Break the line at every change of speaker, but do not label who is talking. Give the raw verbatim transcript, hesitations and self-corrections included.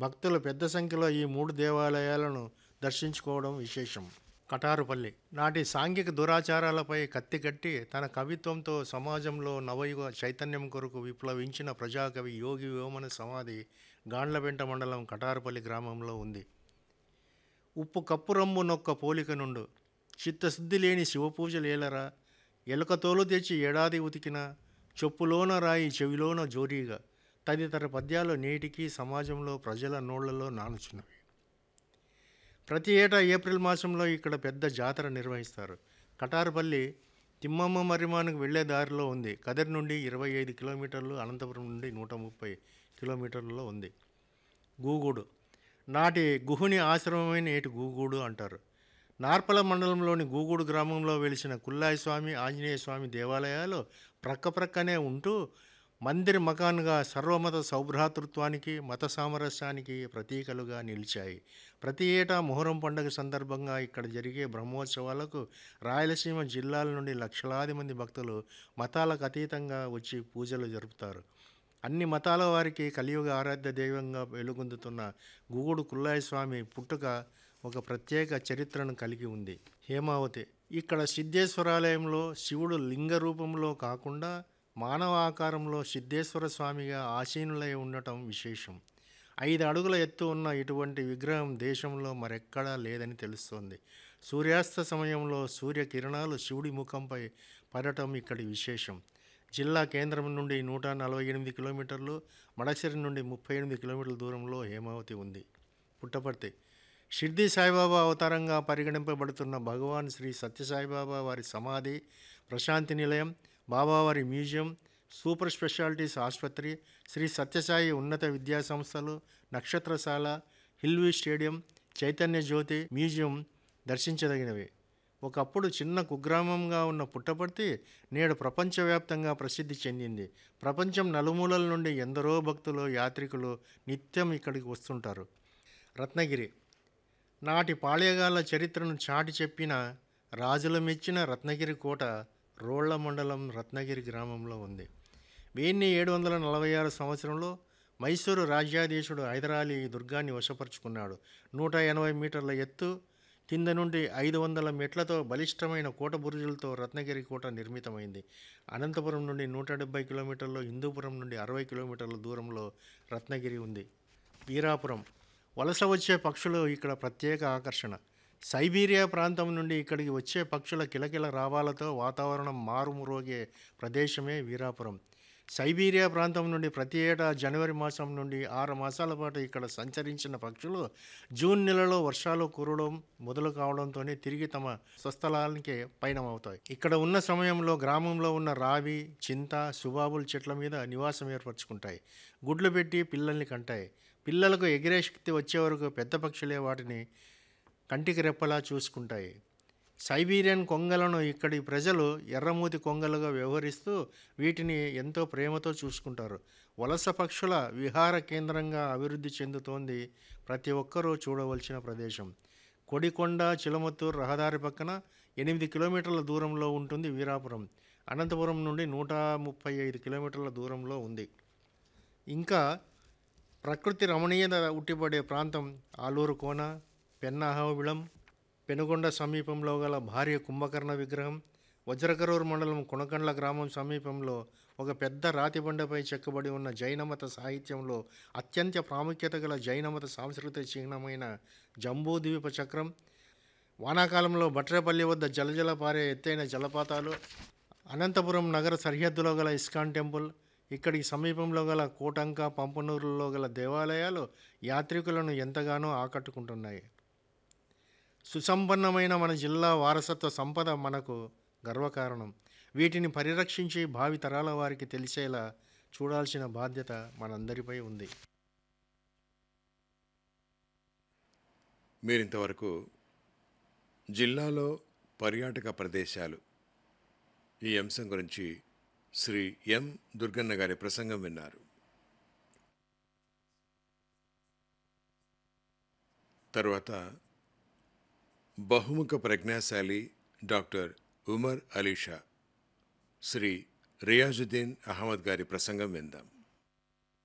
భక్తులు పెద్ద సంఖ్యలో ఈ మూడు దేవాలయాలను దర్శించుకోవడం విశేషం. కటారుపల్లి నాటి సాంఘిక దురాచారాలపై కత్తికట్టి తన కవిత్వంతో సమాజంలో నవయుగ చైతన్యం కొరకు విప్లవించిన ప్రజాకవి యోగి వేమన సమాధి గాండ్లపెంట మండలం కటారుపల్లి గ్రామంలో ఉంది. ఉప్పు కప్పు రమ్ము నొక్క పోలిక నుండు చిత్తశుద్ధి లేని శివపూజలేలరా, ఎలుకతోలు తెచ్చి ఏడాది ఉతికిన చెప్పులోన రాయి చెవిలోన జోరీగా తదితర పద్యాలు నేటికి సమాజంలో ప్రజల నోళ్లలో నానుచున్నవి. ప్రతి ఏటా ఏప్రిల్ మాసంలో ఇక్కడ పెద్ద జాతర నిర్వహిస్తారు. కటారుపల్లి తిమ్మమ్మ మర్రిమానికి వెళ్లే దారిలో ఉంది. కదిరి నుండి ఇరవై ఐదు కిలోమీటర్లు, అనంతపురం నుండి నూట ముప్పై కిలోమీటర్లలో ఉంది. గూగూడు నాటి గుహుని ఆశ్రమమైన నేటి గూగూడు అంటారు. నార్పల మండలంలోని గూగూడు గ్రామంలో వెలిసిన కుల్లాయి స్వామి, ఆంజనేయ స్వామి దేవాలయాలు ప్రక్కప్రక్కనే ఉంటూ మందిర్ మకాన్గా సర్వమత సౌభ్రాతృత్వానికి, మత సామరస్యానికి ప్రతీకలుగా నిలిచాయి. ప్రతి ఏటా మొహరం పండుగ సందర్భంగా ఇక్కడ జరిగే బ్రహ్మోత్సవాలకు రాయలసీమ జిల్లాల నుండి లక్షలాది మంది భక్తులు మతాలకు అతీతంగా వచ్చి పూజలు జరుపుతారు. అన్ని మతాల వారికి కలియుగ ఆరాధ్య దైవంగా వెలుగొందుతున్న గూగుడు కుల్లాయి స్వామి పుట్టుక ఒక ప్రత్యేక చరిత్రను కలిగి ఉంది. హేమావతి ఇక్కడ సిద్ధేశ్వరాలయంలో శివుడు లింగ రూపంలో కాకుండా మానవ ఆకారంలో సిద్ధేశ్వర స్వామిగా ఆసీనులై ఉండటం విశేషం. ఐదు అడుగుల ఎత్తు ఉన్న ఇటువంటి విగ్రహం దేశంలో మరెక్కడా లేదని తెలుస్తోంది. సూర్యాస్త సమయంలో సూర్యకిరణాలు శివుడి ముఖంపై పడటం ఇక్కడి విశేషం. జిల్లా కేంద్రం నుండి నూట నలభై ఎనిమిది కిలోమీటర్లు, మడసిరి నుండి ముప్పై ఎనిమిది కిలోమీటర్ల దూరంలో హేమావతి ఉంది. పుట్టపర్తి షిర్డీ సాయిబాబా అవతారంగా పరిగణింపబడుతున్న భగవాన్ శ్రీ సత్యసాయిబాబా వారి సమాధి, ప్రశాంతి నిలయం, బాబావారి మ్యూజియం, సూపర్ స్పెషాలిటీస్ ఆసుపత్రి, శ్రీ సత్యసాయి ఉన్నత విద్యా సంస్థలు, నక్షత్రశాల, హిల్వీ స్టేడియం, చైతన్య జ్యోతి మ్యూజియం దర్శించదగినవి. ఒకప్పుడు చిన్న కుగ్రామంగా ఉన్న పుట్టపర్తి నేడు ప్రపంచవ్యాప్తంగా ప్రసిద్ధి చెందింది. ప్రపంచం నలుమూలల నుండి ఎందరో భక్తులు, యాత్రికులు నిత్యం ఇక్కడికి వస్తుంటారు. రత్నగిరి నాటి పాళెగాళ్ళ చరిత్రను చాటి చెప్పిన రాజుల మెచ్చిన రత్నగిరి కోట రోళ్ల మండలం రత్నగిరి గ్రామంలో ఉంది. వెయ్యి ఏడు వందల నలభై ఆరు సంవత్సరంలో మైసూరు రాజ్యాధీశుడు హైదరాలీ ఈ దుర్గాన్ని వశపరుచుకున్నాడు. నూట ఎనభై మీటర్ల ఎత్తు, కింద నుండి ఐదు వందల మెట్లతో బలిష్టమైన కోట బురుజులతో రత్నగిరి కోట నిర్మితమైంది. అనంతపురం నుండి నూట డెబ్బై కిలోమీటర్లు, హిందూపురం నుండి అరవై కిలోమీటర్ల దూరంలో రత్నగిరి ఉంది. వీరాపురం వలస వచ్చే పక్షులు ఇక్కడ ప్రత్యేక ఆకర్షణ. సైబీరియా ప్రాంతం నుండి ఇక్కడికి వచ్చే పక్షుల కిలకిల రావాలతో వాతావరణం మారుమురోగే ప్రదేశమే వీరాపురం. సైబీరియా ప్రాంతం నుండి ప్రతి ఏటా జనవరి మాసం నుండి ఆరు మాసాల పాటు ఇక్కడ సంచరించిన పక్షులు జూన్ నెలలో వర్షాలు కురవడం మొదలు కావడంతోనే తిరిగి తమ స్వస్థలానికి పయనమవుతాయి. ఇక్కడ ఉన్న సమయంలో గ్రామంలో ఉన్న రావి, చింత, సుబాబుల్ చెట్ల మీద నివాసం ఏర్పరచుకుంటాయి. గుడ్లు పెట్టి పిల్లల్ని కంటాయి. పిల్లలకు ఎగిరే శక్తి వచ్చే వరకు పెద్ద పక్షులే వాటిని కంటికి రెప్పలా చూసుకుంటాయి. సైబీరియన్ కొంగలను ఇక్కడి ప్రజలు ఎర్రమూతి కొంగలుగా వ్యవహరిస్తూ వీటిని ఎంతో ప్రేమతో చూసుకుంటారు. వలస పక్షుల విహార కేంద్రంగా అభివృద్ధి చెందుతోంది ప్రతి ఒక్కరూ చూడవలసిన ప్రదేశం. కొడికొండ చిలమత్తూరు రహదారి పక్కన ఎనిమిది కిలోమీటర్ల దూరంలో ఉంటుంది వీరాపురం. అనంతపురం నుండి నూట ముప్పై ఐదు కిలోమీటర్ల దూరంలో ఉంది. ఇంకా ప్రకృతి రమణీయత ఉట్టిపడే ప్రాంతం ఆలూరు కోన, పెన్నాహవిళం, పెనుగొండ సమీపంలో గల భార్య కుంభకర్ణ విగ్రహం, వజ్రకరూరు మండలం కొనకండ్ల గ్రామం సమీపంలో ఒక పెద్ద రాతిబండపై చెక్కబడి ఉన్న జైనమత సాహిత్యంలో అత్యంత ప్రాముఖ్యత గల జైనమత సాంస్కృతిక చిహ్నమైన జంబూద్వీప చక్రం, వానాకాలంలో బట్రేపల్లి వద్ద జలజల పారే ఎత్తైన జలపాతాలు, అనంతపురం నగర సరిహద్దులో గల ఇస్కాన్ టెంపుల్, ఇక్కడికి సమీపంలో గల కోటంక, పంపనూరులో గల దేవాలయాలు యాత్రికులను ఎంతగానో ఆకట్టుకుంటున్నాయి. సుసంపన్నమైన మన జిల్లా వారసత్వ సంపద మనకు గర్వకారణం. వీటిని పరిరక్షించి భావి తరాల వారికి తెలిసేలా చూడాల్సిన బాధ్యత మనందరిపై ఉంది.
మీరింతవరకు జిల్లాలో పర్యాటక ప్రదేశాలు ఈ అంశం గురించి శ్రీ ఎం దుర్గన్న గారి ప్రసంగం విన్నారు. తరువాత బహుముఖ ప్రజ్ఞాశాలి డాక్టర్ ఉమర్ అలీషా శ్రీ రియాజుద్దీన్ అహ్మద్ గారి ప్రసంగం విందాం.